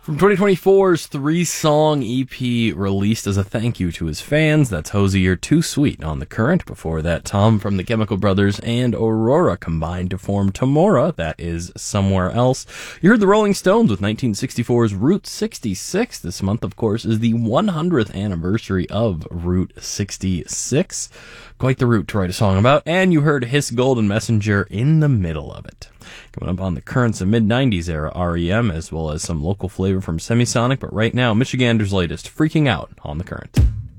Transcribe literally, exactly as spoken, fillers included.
From twenty twenty-four's three-song E P released as a thank you to his fans, that's Hozier, Too Sweet on The Current. Before that, Tom from the Chemical Brothers and Aurora combined to form Tamora, that is Somewhere Else. You heard the Rolling Stones with nineteen sixty-four's Route sixty-six. This month, of course, is the one hundredth anniversary of Route sixty-six. Quite the route to write a song about. And you heard Hiss Golden Messenger in the middle of it. Coming up on The Current, some mid-nineties era R E M, as well as some local flavor from Semisonic. But right now, Michigander's latest, Freaking Out on The Current.